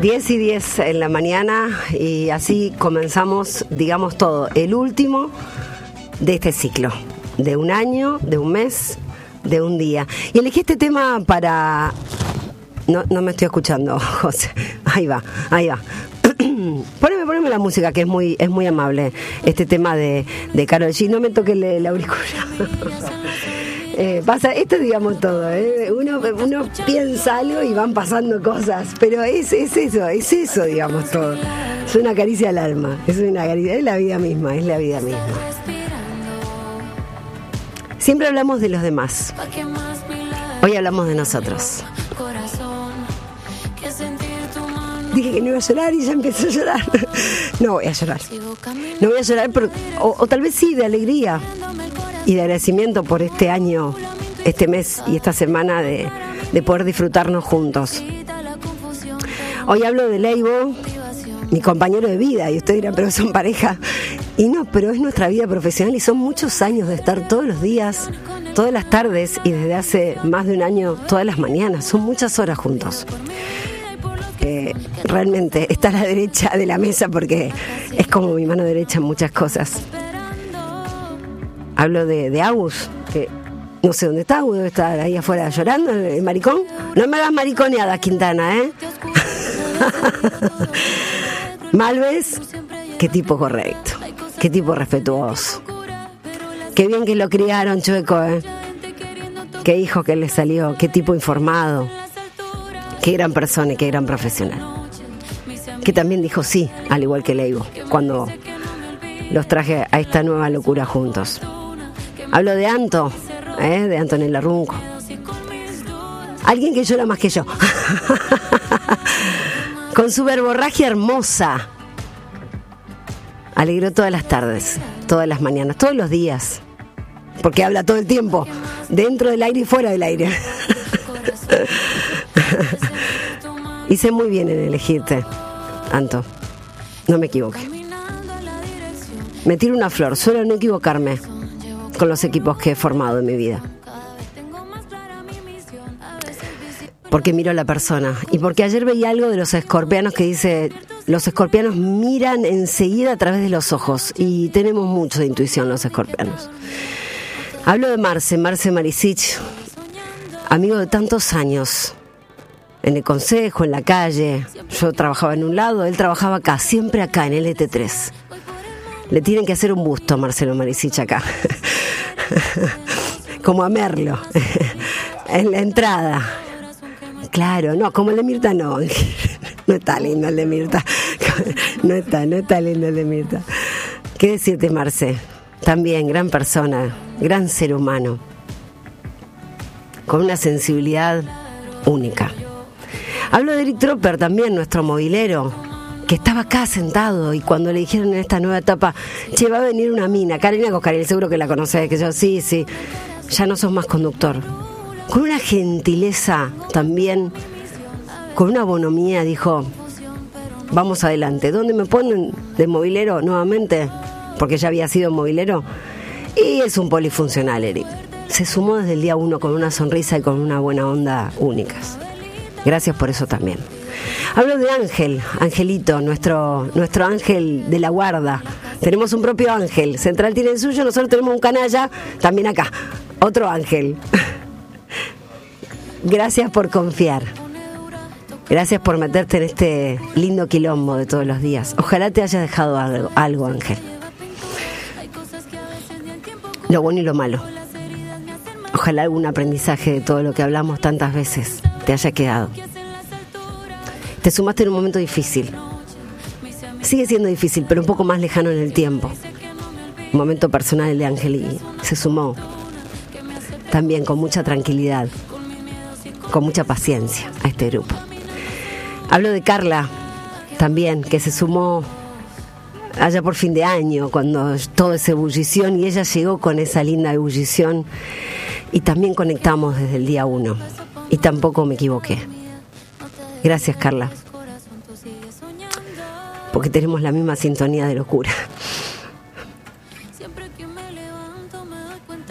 10:10 en la mañana y así comenzamos, digamos todo, el último de este ciclo, de un año, de un mes, de un día. Y elegí este tema para... No me estoy escuchando, José. Ahí va. Poneme la música, que es muy amable. Este tema de Karol G. No me toque el auricular. Pasa, esto digamos todo, uno piensa algo y van pasando cosas, pero es eso, digamos todo. Es una caricia al alma, es la vida misma, Siempre hablamos de los demás. Hoy hablamos de nosotros. Dije que no iba a llorar y ya empecé a llorar. No voy a llorar, pero, o tal vez sí, de alegría y de agradecimiento por este año, este mes y esta semana de poder disfrutarnos juntos. Hoy hablo de Leibo, mi compañero de vida, y ustedes dirán, pero son pareja. Y no, pero es nuestra vida profesional y son muchos años de estar todos los días, todas las tardes y desde hace más de un año todas las mañanas. Son muchas horas juntos. Realmente está a la derecha de la mesa porque es como mi mano derecha en muchas cosas. Hablo de Agus, que no sé dónde está. Agus debe estar ahí afuera llorando, el maricón. No me hagas mariconeadas, Quintana, Malves, qué tipo correcto, qué tipo respetuoso. Qué bien que lo criaron, Chueco, qué hijo que le salió, qué tipo informado. Qué gran persona y qué gran profesional. Que también dijo sí, al igual que Leibo, cuando los traje a esta nueva locura juntos. Hablo de Anto, de Antonella Runco. Alguien que llora más que yo. Con su verborragia hermosa. Alegró todas las tardes, todas las mañanas, todos los días. Porque habla todo el tiempo, dentro del aire y fuera del aire. Hice muy bien en elegirte, Anto. No me equivoqué. Me tiro una flor, suelo no equivocarme con los equipos que he formado en mi vida. Porque miro a la persona. Y porque ayer veía algo de los escorpianos que dice: los escorpianos miran enseguida a través de los ojos. Y tenemos mucho de intuición los escorpianos. Hablo de Marce Maricich, amigo de tantos años. En el consejo, en la calle. Yo trabajaba en un lado, él trabajaba acá, siempre acá, en el ET3. Le tienen que hacer un busto a Marcelo Maricich acá. Como a Merlo. En la entrada. Claro, no, como el de Mirta no. No está lindo el de Mirta. No está lindo el de Mirta. ¿Qué decirte, Marce? También gran persona, gran ser humano. Con una sensibilidad única. Hablo de Eric Tropper también, nuestro movilero, que estaba acá sentado y cuando le dijeron en esta nueva etapa, che, va a venir una mina, Karina Coscarelli, seguro que la conocés, que yo, sí, ya no sos más conductor. Con una gentileza también, con una bonomía, dijo, vamos adelante. ¿Dónde me ponen de movilero nuevamente? Porque ya había sido movilero. Y es un polifuncional, Eric. Se sumó desde el día 1 con una sonrisa y con una buena onda únicas. Gracias por eso también. Hablo de Ángel, Angelito, nuestro ángel de la guarda. Tenemos un propio ángel. Central tiene el suyo, nosotros tenemos un canalla, también acá. Otro ángel. Gracias por confiar. Gracias por meterte en este lindo quilombo de todos los días. Ojalá te haya dejado algo, Ángel. Lo bueno y lo malo. Ojalá algún aprendizaje de todo lo que hablamos tantas veces te haya quedado. Te sumaste en un momento difícil. Sigue siendo difícil, pero un poco más lejano en el tiempo. Un momento personal de Ángel y se sumó también con mucha tranquilidad, con mucha paciencia a este grupo. Hablo de Carla también, que se sumó allá por fin de año, cuando todo es ebullición, y ella llegó con esa linda ebullición y también conectamos desde el día 1 y tampoco me equivoqué. Gracias, Carla, porque tenemos la misma sintonía de locura.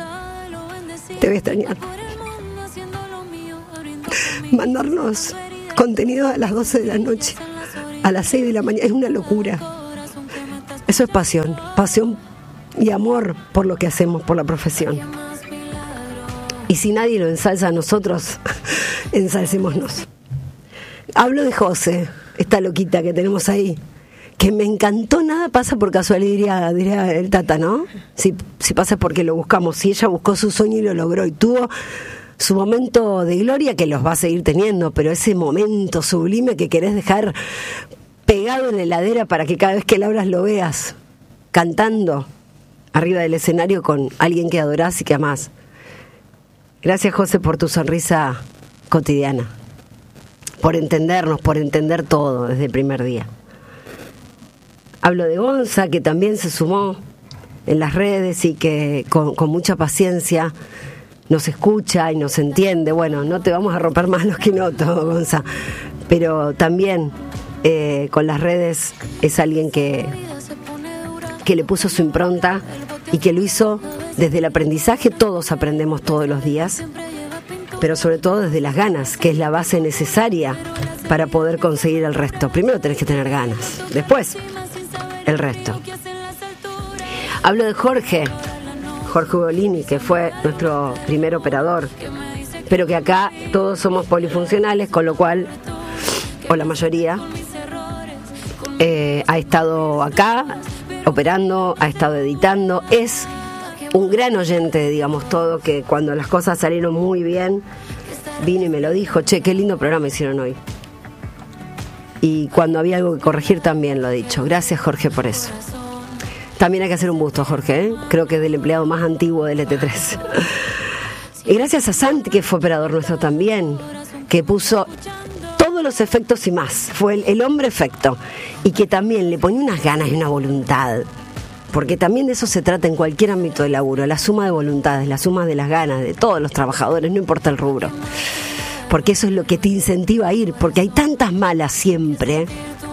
Te voy a extrañar. Mandarnos contenidos a las 12 de la noche, a las 6 de la mañana. Es una locura. Eso es pasión y amor por lo que hacemos, por la profesión. Y si nadie lo ensalza a nosotros, ensalcémonos. Hablo de José, esta loquita que tenemos ahí, que me encantó. Nada pasa por casualidad, diría el Tata, ¿no? Si pasa es porque lo buscamos. Si ella buscó su sueño y lo logró y tuvo su momento de gloria, que los va a seguir teniendo, pero ese momento sublime que querés dejar pegado en la heladera para que cada vez que lo abras lo veas cantando arriba del escenario con alguien que adorás y que amás. Gracias, José, por tu sonrisa cotidiana, por entendernos, por entender todo desde el primer día. Hablo de Gonza, que también se sumó en las redes y que con mucha paciencia nos escucha y nos entiende. Bueno, no te vamos a romper más los quinotos, Gonza, pero también con las redes es alguien que le puso su impronta y que lo hizo desde el aprendizaje. Todos aprendemos todos los días, pero sobre todo desde las ganas, que es la base necesaria para poder conseguir el resto. Primero tenés que tener ganas, después el resto. Hablo de Jorge Ugolini, que fue nuestro primer operador, pero que acá todos somos polifuncionales, con lo cual, o la mayoría, ha estado acá operando, ha estado editando, es un gran oyente, digamos todo, que cuando las cosas salieron muy bien, vino y me lo dijo: che, qué lindo programa hicieron hoy. Y cuando había algo que corregir también lo ha dicho. Gracias, Jorge, por eso. También hay que hacer un busto a Jorge, ¿eh? Creo que es del empleado más antiguo del ET3. Y gracias a Santi, que fue operador nuestro también, que puso todos los efectos y más. Fue el hombre efecto. Y que también le ponía unas ganas y una voluntad. Porque también de eso se trata en cualquier ámbito de laburo. La suma de voluntades, la suma de las ganas de todos los trabajadores, no importa el rubro. Porque eso es lo que te incentiva a ir. Porque hay tantas malas siempre,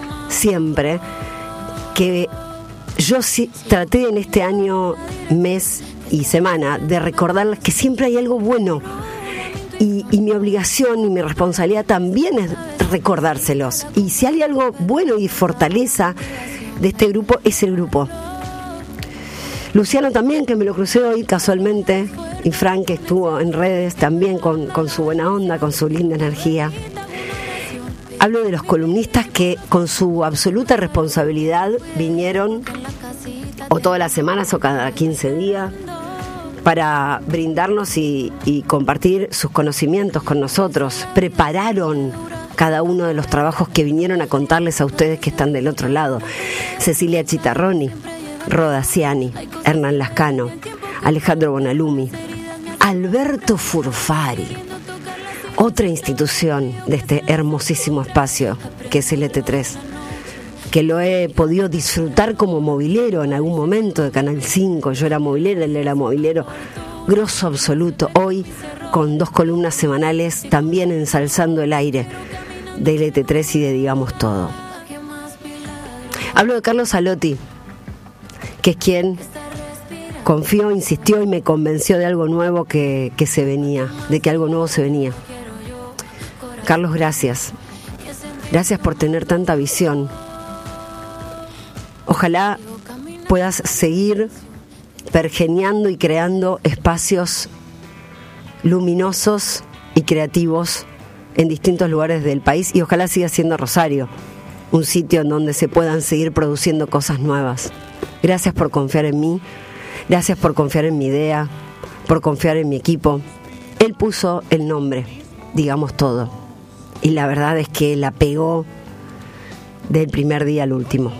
que yo sí traté en este año, mes y semana de recordarles que siempre hay algo bueno. Y mi obligación y mi responsabilidad también es recordárselos. Y si hay algo bueno y fortaleza de este grupo, es el grupo. Luciano también, que me lo crucé hoy casualmente, y Frank, que estuvo en redes también con su buena onda, con su linda energía. Hablo de los columnistas que con su absoluta responsabilidad vinieron o todas las semanas o cada 15 días para brindarnos y compartir sus conocimientos con nosotros. Prepararon cada uno de los trabajos que vinieron a contarles a ustedes que están del otro lado. Cecilia Chitarroni, Roda Ciani, Hernán Lascano, Alejandro Bonalumi, Alberto Furfari, otra institución de este hermosísimo espacio que es el ET3, que lo he podido disfrutar como movilero en algún momento de Canal 5. Yo era movilero, él era movilero, grosso absoluto. Hoy con 2 columnas semanales también ensalzando el aire del ET3 y de Digamos Todo. Hablo de Carlos Salotti, que es quien confió, insistió y me convenció de algo nuevo que se venía, de que algo nuevo se venía. Carlos, gracias. Gracias por tener tanta visión. Ojalá puedas seguir pergeñando y creando espacios luminosos y creativos en distintos lugares del país, y ojalá siga siendo Rosario un sitio en donde se puedan seguir produciendo cosas nuevas. Gracias por confiar en mí, gracias por confiar en mi idea, por confiar en mi equipo. Él puso el nombre, Digamos Todo, y la verdad es que la pegó del primer día al último.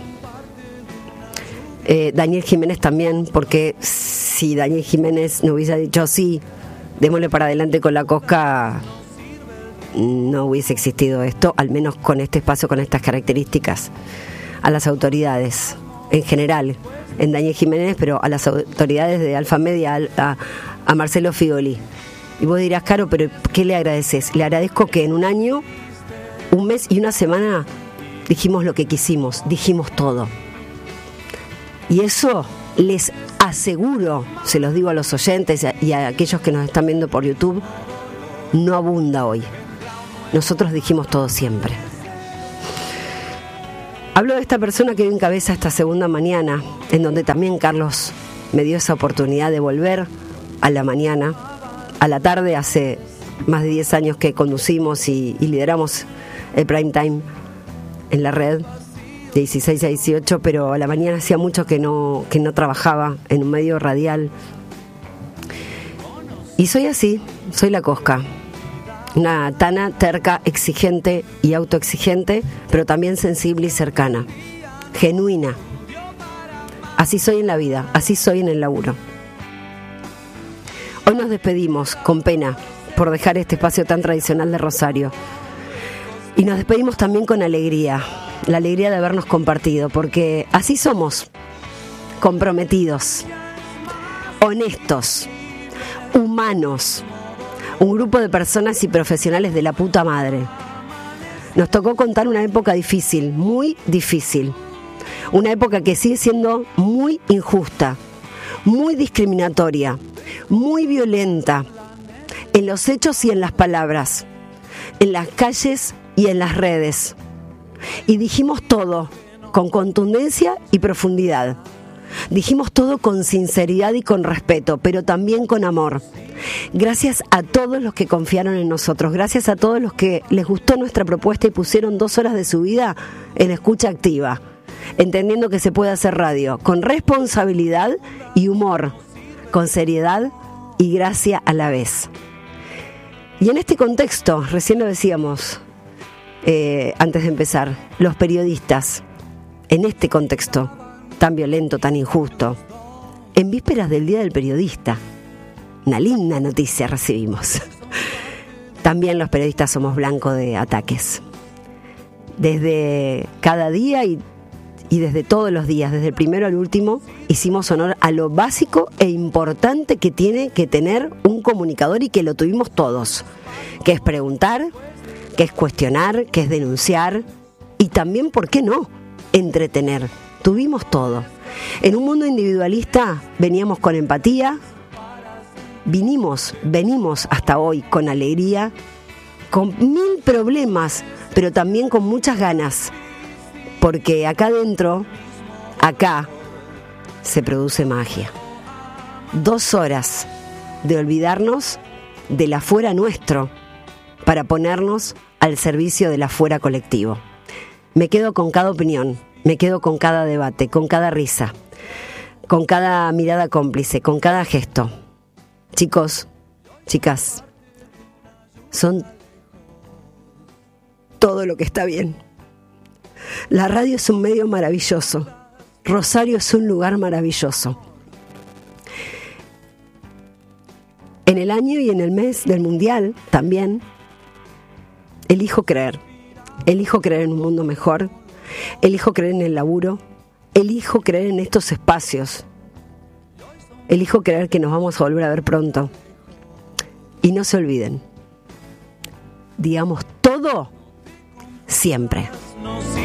Daniel Jiménez también, porque si Daniel Jiménez no hubiese dicho sí, démosle para adelante con la cosca, no hubiese existido esto, al menos con este espacio, con estas características. A las autoridades en general, en Daniel Jiménez, pero a las autoridades de Alfa Media, a Marcelo Figoli. Y vos dirás, Caro, pero ¿qué le agradeces? Le agradezco que en un año, un mes y una semana dijimos lo que quisimos, dijimos todo. Y eso les aseguro, se los digo a los oyentes y a aquellos que nos están viendo por YouTube, no abunda hoy. nosotros dijimos todo siempre. Hablo de esta persona que hoy encabeza esta segunda mañana, en donde también Carlos me dio esa oportunidad de volver a la mañana, a la tarde. Hace más de 10 años que conducimos y lideramos el prime time en la red, de 16 a 18, pero a la mañana hacía mucho que no trabajaba en un medio radial. Y soy así, soy la Cosca. Una tana terca, exigente y autoexigente, pero también sensible y cercana, genuina. Así soy en la vida, así soy en el laburo. Hoy nos despedimos con pena por dejar este espacio tan tradicional de Rosario. Y nos despedimos también con alegría, la alegría de habernos compartido, porque así somos, comprometidos, honestos, humanos. Un grupo de personas y profesionales de la puta madre. Nos tocó contar una época difícil, muy difícil. Una época que sigue siendo muy injusta, muy discriminatoria, muy violenta, en los hechos y en las palabras, en las calles y en las redes. Y dijimos todo con contundencia y profundidad. Dijimos todo con sinceridad y con respeto, pero también con amor. Gracias a todos los que confiaron en nosotros, gracias a todos los que les gustó nuestra propuesta y pusieron 2 horas de su vida en escucha activa, entendiendo que se puede hacer radio con responsabilidad y humor, con seriedad y gracia a la vez. Y en este contexto, recién lo decíamos antes de empezar, los periodistas, en este contexto tan violento, tan injusto, en vísperas del Día del Periodista, una linda noticia recibimos. También los periodistas somos blanco de ataques. Desde cada día y desde todos los días, desde el primero al último, hicimos honor a lo básico e importante que tiene que tener un comunicador y que lo tuvimos todos, que es preguntar, que es cuestionar, que es denunciar y también, ¿por qué no?, entretener. Tuvimos todo. En un mundo individualista veníamos con empatía, venimos hasta hoy con alegría, con 1000 problemas, pero también con muchas ganas, porque acá adentro, acá, se produce magia. 2 horas de olvidarnos del afuera nuestro para ponernos al servicio del afuera colectivo. Me quedo con cada opinión, me quedo con cada debate, con cada risa, con cada mirada cómplice, con cada gesto. Chicos, chicas, son todo lo que está bien. La radio es un medio maravilloso. Rosario es un lugar maravilloso. En el año y en el mes del Mundial también elijo creer en un mundo mejor, elijo creer en el laburo, elijo creer en estos espacios, elijo creer que nos vamos a volver a ver pronto. Y no se olviden, digamos todo siempre.